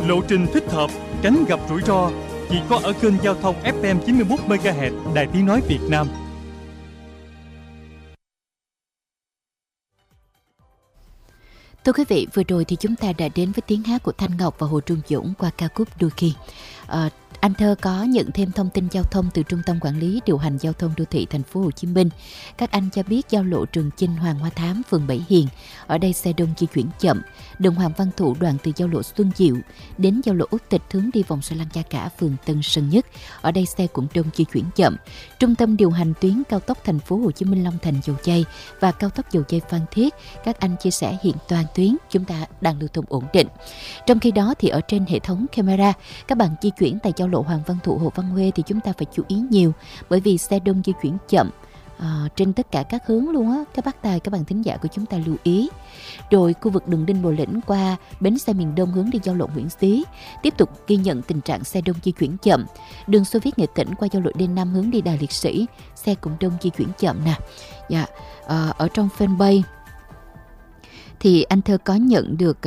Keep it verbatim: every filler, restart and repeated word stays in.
Lộ trình thích hợp, tránh gặp rủi ro chỉ có ở kênh giao thông ép em chín mươi mốt mê ga héc Đài Tiếng nói Việt Nam. Thưa quý vị, vừa rồi thì chúng ta đã đến với tiếng hát của Thanh Ngọc và Hồ Trung Dũng qua ca khúc Đôi Khi. À, anh Thơ có nhận thêm thông tin giao thông từ Trung tâm Quản lý Điều hành Giao thông Đô thị Thành phố Hồ Chí Minh. Các anh cho biết giao lộ Trường Chinh Hoàng Hoa Thám, phường Bảy Hiền, ở đây xe đông di chuyển chậm. Đường Hoàng Văn Thụ đoạn từ giao lộ Xuân Diệu đến giao lộ Út Tịch hướng đi vòng xoay Lăng Cha Cả, phường Tân Sơn Nhất, ở đây xe cũng đông di chuyển chậm. Trung tâm điều hành tuyến cao tốc Thành phố Hồ Chí Minh Long Thành Dầu Giây và cao tốc Dầu Giây Phan Thiết, các anh chia sẻ hiện toàn tuyến chúng ta đang lưu thông ổn định. Trong khi đó thì ở trên hệ thống camera, các bạn di chuyển tại giao lộ Hoàng Văn Thụ, Hồ Văn Huê thì chúng ta phải chú ý nhiều, bởi vì xe đông di chuyển chậm à, trên tất cả các hướng luôn á. Các bác tài, các bạn thính giả của chúng ta lưu ý. Rồi khu vực đường Đinh Bộ Lĩnh qua bến xe miền Đông hướng đi giao lộ Nguyễn Xí tiếp tục ghi nhận tình trạng xe đông di chuyển chậm. Đường Xô Viết Nghệ Tĩnh qua giao lộ D năm hướng đi Đài Liệt Sĩ, xe cũng đông di chuyển chậm nè. Dạ, à, ở trong fanpage thì anh Thơ có nhận được